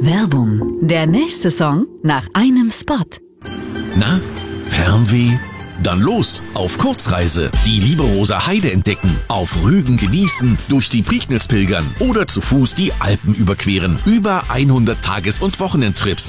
Werbung. Der nächste Song nach einem Spot. Na, Fernweh? Dann los, auf Kurzreise. Die Lieberoser Heide entdecken, auf Rügen genießen, durch die Prignitz pilgern oder zu Fuß die Alpen überqueren. Über 100 Tages- und Wochenendtrips.